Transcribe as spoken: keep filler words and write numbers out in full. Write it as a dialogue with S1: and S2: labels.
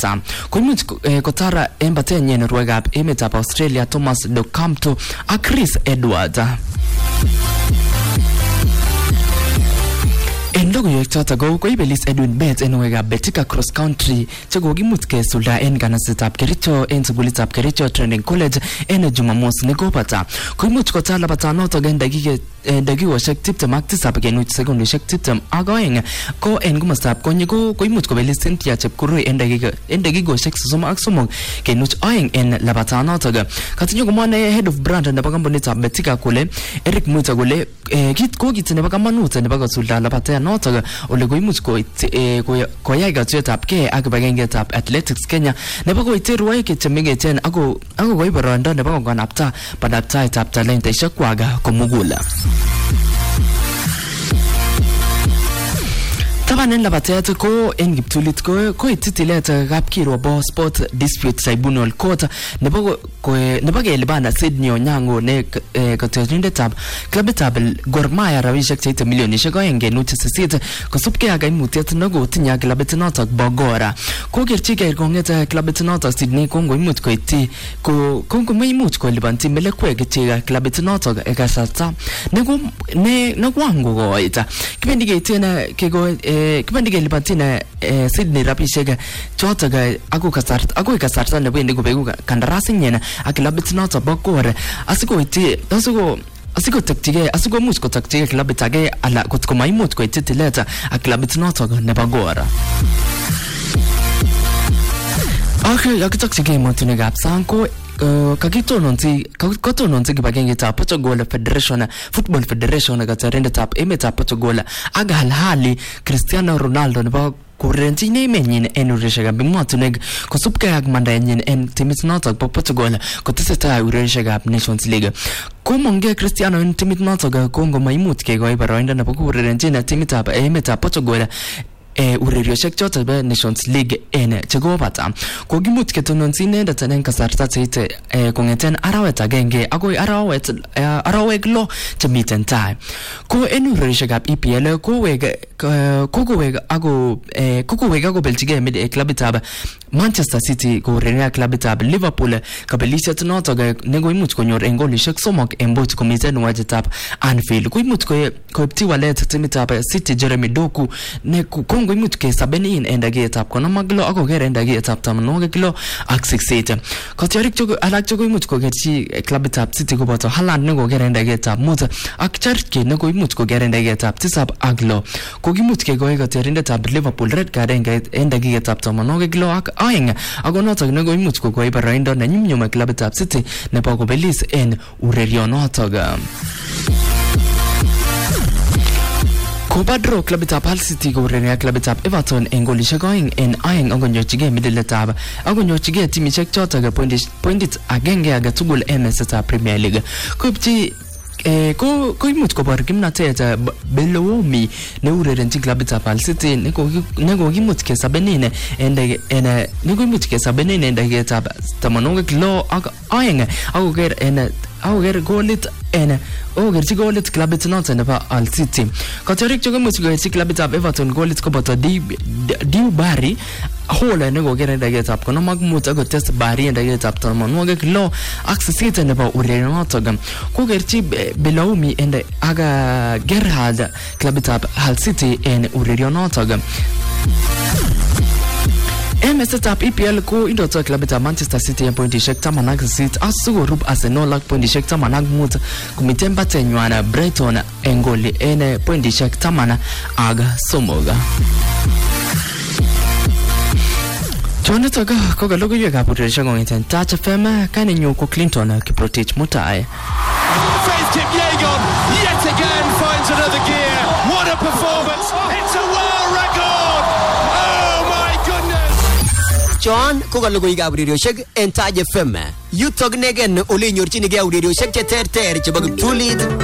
S1: kobata koimuch kotara en batenyin rwegab emetab Australia Thomas Docampo ak Chris Edwards. En logoiwek choto ko koibelis Edwin Bett en wegab Betika Cross Country chekokimut kesulda en kanasetab Kericho en sukulitab Kericho Training College en Jumamos nekobata koimuch kotar labatanoto en dakika dakikoshek tiptem ak tisab kenuch sekondishek tiptem ak oeng ko en komostab konyi ko koimuch kobelis Cynthia Chepkurui en dakika en dakikoshek sosom ak somok kenuch oeng en labatanoto. Katinyo komone head of brand nebo kampunitab Betika kole Eric Muita kole kit ko kit nebo kamanut nebo kosulda labatanoto ole koimuch koyai katuyetab ke ak kibagengetab Athletics Kenya nebo koite ruwaik chemengechen ako ako koib boroindo nebo konapta bandaptaitab talentaisiek kwak komugul. Taban en labatet ko en kiptulit ko ko ititilet kapkirwa bo Sport Dispute Tribunal Court nebo nebo kelibana Sydney Onyango ne katerindetab klabitab Gor Mahia rabishek cheite milionishek oeng kenuch sisit kosubkei ak kaimutiet nekotinye klabit notok bo Gor. Kokerchigei kong'et klabit notok Sydney kongo imuch koiti ko kongo meimuch kolipanji melekwek chega klabit notok e kasarta neko ne nekwango koita kibendi keitena kego kibendi kelipanjina Sydney rabishek chotok ako kasarta ako kasarta nebendi kobegu kandarasinyena ak klabit notok bo Gor asikoiti asiko asiko taktige asiko much ko taktige klabit age ala kot ko maimuch ko ititileta ak klabit notok nebo Gor. Okay, yakitaktige motunegab sanko kakitononzi kakitononzi kibagengetab Portugal Federation Football Federation katarendetab emetab Portugal ak halhali Cristiano Ronaldo nebo kurenji nemenyin en urereshekab emotinwek kosubkei ak mandaenyin en timit notok bo Portugal kotesetai urereshekab Nations League. Komongei Cristiano en timit notok kongo maimut kekoi boroindo nebo kurenjin timitab emetab Portugal e urerioshek choto be Nations League en chekobata kokimut ketononsi inendet en kasarta cheite kongeten arawet agenge akoi arawet arawek lo chemiten tai ko en urerioshekab E P L kowek kokowek ako kokowek ako beljige mid klabitab Manchester City ko urerenia klabitab Liverpool kabelisiet notok nekoimuch konyor en golishek somok en buch komiten wajetab Anfield koimuch koipti walet timitab City Jeremy Doku ne kongo imuch kesabeni en dakiyetab konom ak lo ako ker en dakiyetab tamanwogik lo ak sisit. Katyarik choko alak choko imuch kokerchi klabitab City koboto Haaland nekoker en dakiyetab mut ak Cherki nekoimuch koker en dakiyetab tisab ak lo. Kokimuch kekoi katyarindetab Liverpool red card en dakiyetab tamanwogik lo ak oeng ako notok nekoimuch kokoi boroindo nenyumnyum klabitab City nebo kobelis en urerionotok. Kobadro klabitab Hull City kourerenia klabitab Everton en golishek oeng en oeng akonyorchigei midiletab akonyorchigei timishek chotok pointit agenge age tugul en mesetab Premier League. Koipchi Eh, ko ko imuch kobor kimnatet Beloumi ne urerenchi klabitab Hull City ne ko ne ko kimut kesabenine en en ne ko imut kesabenine en dakiyetab tamanwogik lo ak oeng akoker en akoker golit en okerchi golit klabit noton nebo Hull City. Katyarik chekomuch kokerchi klabitab Everton golit koboto Diu Barry Hole ne koker en dakiyetab konom ak mut akotes Barry en dakiyetab tamanwogik lo ak sisit nebo urerionotok kokerchi Beloumi en aga Gerhard klabitab Hull City en urerionotok. En mesetab E P L ko indoto klabitab Manchester City en pointishek taman ak sisit asikorub Arsenal ak pointishek taman ak mut komiten batenywan Brighton en goli en pointishek taman ak somok. Jonathan ko kalogoywekab urereshek kong'eten Touch F M kaninyu ko Clinton Kiprotich Mutai.
S2: Faith Kipyegon yet again finds another gear. What a performance! It's a world record! Oh my goodness!
S3: John ko kalogoywekab urereshek en Touch F M. Yutok negen ole nyorchinigei urereshek che terter chebo kiptulit.